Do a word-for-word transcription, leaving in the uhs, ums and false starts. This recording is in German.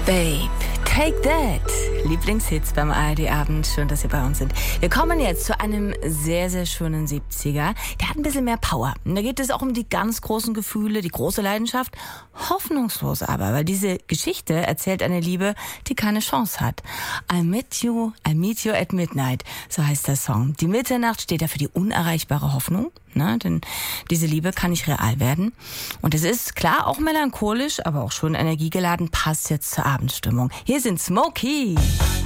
Babe, Take That. Lieblingshits beim A R D-Abend. Schön, dass Sie bei uns sind. Wir kommen jetzt zu einem sehr, sehr schönen siebziger. Der hat ein bisschen mehr Power. Und da geht es auch um die ganz großen Gefühle, die große Leidenschaft. Hoffnungslos aber, weil diese Geschichte erzählt eine Liebe, die keine Chance hat. I met you, I meet you at midnight. So heißt der Song. Die Mitternacht steht ja für die unerreichbare Hoffnung. Ne? Denn diese Liebe kann nicht real werden. Und es ist klar auch melancholisch, aber auch schon energiegeladen, passt jetzt zur Abendstimmung. Hier sind Smokey.